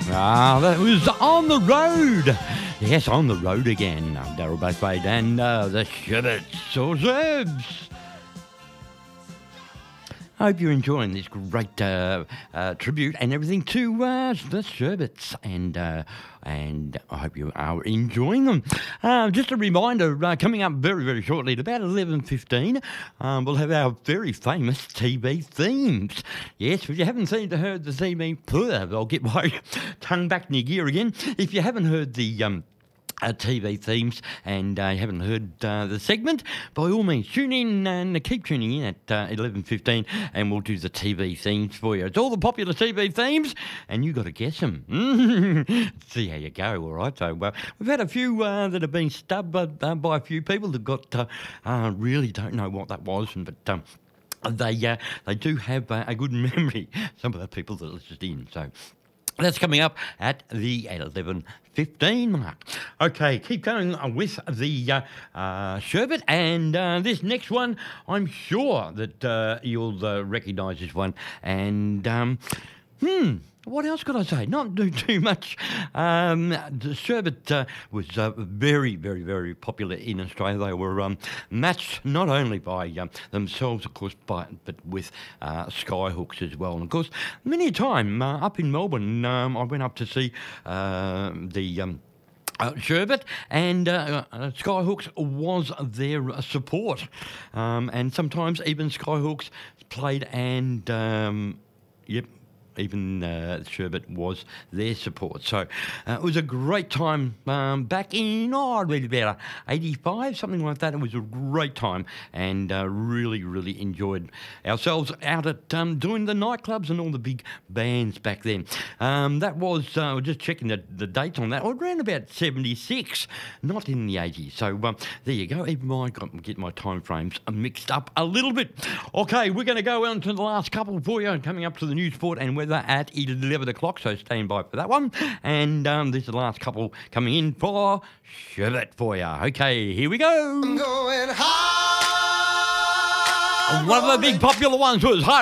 That was On the Road. Yes, On the Road again. Daryl Braithwaite and the Sherbets or Zerbs. I hope you're enjoying this great tribute and everything to the Sherbets, and I hope you are enjoying them. Just a reminder, coming up very, very shortly at about 11:15, we'll have our very famous TV themes. Yes, if you haven't heard the theme, I'll get my tongue back in your gear again. If you haven't heard the TV themes and you haven't heard the segment, by all means tune in and keep tuning in at 11:15 and we'll do the TV themes for you. It's all the popular TV themes and you got to guess them. See how you go, all right? So we've had a few that have been stubbed by a few people that got really don't know what that was, but they do have a good memory, some of the people that listened in. So that's coming up at the 11:15 mark. Okay, keep going with the sherbet, and this next one, I'm sure that you'll recognise this one. And what else could I say? Not do too much. The sherbet was very, very, very popular in Australia. They were matched not only by themselves, of course, but with Skyhooks as well. And of course, many a time up in Melbourne, I went up to see the Sherbet, and Skyhooks was their support, and sometimes even Skyhooks played, and even Sherbet was their support. So it was a great time back in, really about 85, something like that. It was a great time, and really, really enjoyed ourselves out at doing the nightclubs and all the big bands back then. That was, just checking the dates on that, around about 76, not in the 80s. So there you go. Even I get my time frames mixed up a little bit. Okay, we're going to go on to the last couple for you, coming up to the news, sport and weather at 11 o'clock, so stand by for that one. And this is the last couple coming in for Sherbet for you. Okay, here we go. I'm going high. One of the big popular ones was High